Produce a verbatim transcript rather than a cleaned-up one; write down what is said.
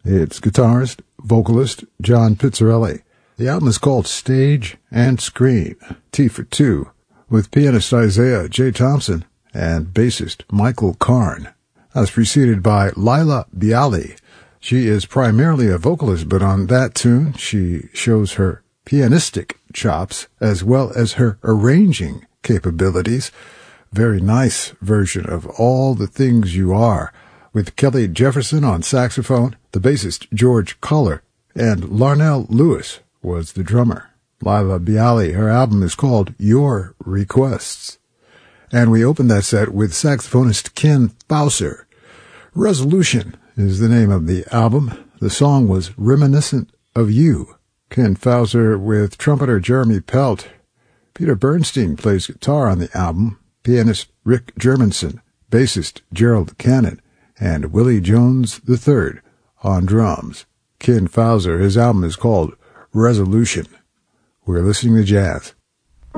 It's guitarist, vocalist John Pizzarelli. The album is called Stage and Screen, T for Two, with pianist Isaiah J. Thompson and bassist Michael Karn. That's preceded by Laila Bialy. She is primarily a vocalist, but on that tune she shows her pianistic chops as well as her arranging capabilities. Very nice version of All the Things You Are, with Kelly Jefferson on saxophone, the bassist George Koller, and Larnell Lewis was the drummer. Laila Bialy, her album is called Your Requests. And we opened that set with saxophonist Ken Fauser. Resolution is the name of the album. The song was Reminiscent of You. Ken Fauser with trumpeter Jeremy Pelt. Peter Bernstein plays guitar on the album. Pianist Rick Germanson, bassist Gerald Cannon, and Willie Jones the third on drums. Ken Fauser, his album is called Resolution. We're listening to jazz.